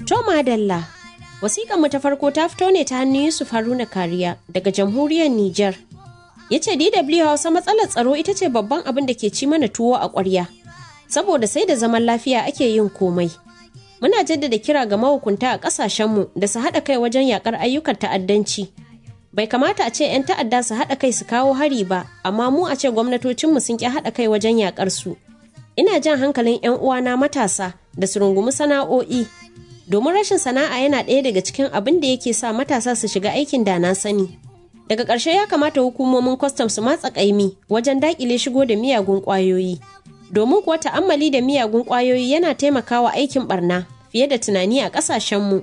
To madalla, wasiƙar mu ta farko ta fito ne ta hannun Yusuf Haruna Kariya daga jamhuriyar Nijar. Ya ce DW Hausa matsalar tsaro ita ce babban abin da ke ci mana tuwo a ƙwarya. Saboda sai da zaman lafiya ake yin komai. Muna jaddada kira ga mahukunta a ƙasashenmu da su haɗa kai wajen yaƙar ayyukan ta'addanci. Bai kamata a ce 'yan ta'adda su haɗa kai su kawo hari ba, amma mu a ce gwamnatocinmu sun ƙi haɗa kai wajen yaƙar su. Ina jan hankalin 'yan uwana matasa da su rungumi sana'o'i, domin rashin sana'a yana ɗaya daga cikin abin da yake sa matasa su shiga aikin da na sani. Daga ƙarshe ya kamata hukumomin kwastam su matsa ƙaimi wajen daƙile shigo da miyagun ƙwayoyi. Domin kuwa ta'ammali da miyagun ƙwayoyi yana taimakawa aikin ɓarna fiye da tunani a ƙasashenmu.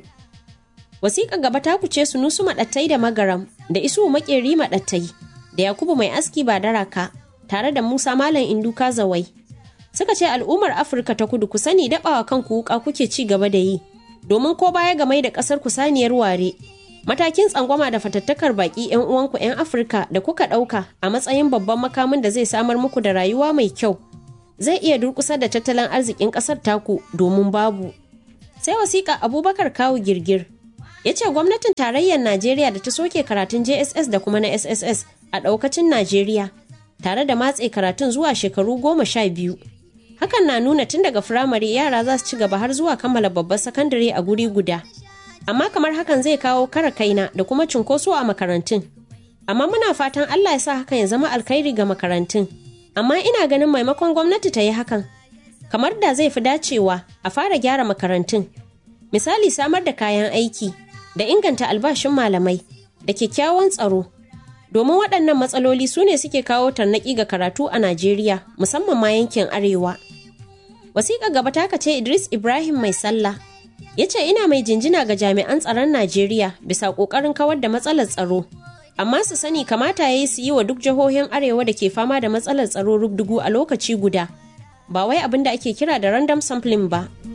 Wasiƙar gaba ta kuce Sunusu Maɗattai da Magaram da Isu Maƙeri Maɗattai da Yakubu Mai Aski Badaraka tare da Musa Malam Induka Zawai. Suka ce al'ummar Afirka ta Kudu ku sani daɓawa kanku wuƙa kuke ci gaba da yi, domin ko baya ga mai da ƙasar ku saniyar ware. Matakin tsangwama da fatattakar baƙi 'yan uwanku 'yan Afirka da kuka ɗauka a matsayin babban makamin da zai samar muku da rayuwa mai kyau zai iya durƙusar da tattalin arzikin ƙasar taku domin babu. Sai wasiƙa Abubakar Kawu Girgir ya ce gwamnatin tarayyar Najeriya da ta soke karatun JSS da kuma na SSS a ɗaukacin Najeriya tare da matse karatun zuwa shekaru 12. Hakan na nuna tun daga firamare yara za su ci gaba har zuwa kammala babbar sakandare a guri guda. Amma kamar hakan zai kawo kara kaina da kuma cunkoso a makarantun. Amma muna fatan Allah ya sa hakan ya zama alkhairi ga makarantun. Amma ina ganin maimakon gwamnati ta yi hakan, kamar da zai fi dacewa a fara gyara makarantun. Misali samar da kayan aiki, da inganta albashin malamai, da kyakkyawan tsaro. Domin waɗannan matsaloli su ne suke kawo tarnaƙi ga karatu a Najeriya, musamman ma yankin Arewa. Wasiƙar gaba ta ce Idris Ibrahim Mai Sallah. Ya ce ina mai jinjina ga jami'an tsaron Najeriya bisa ƙoƙarin kawar da matsalar tsaro. Amma su sani kamata ya yi su yi wa duk jihohin Arewa da ke fama da matsalar tsaro rubdugu a lokaci guda. Ba wai abin da ake kira da random sampling ba.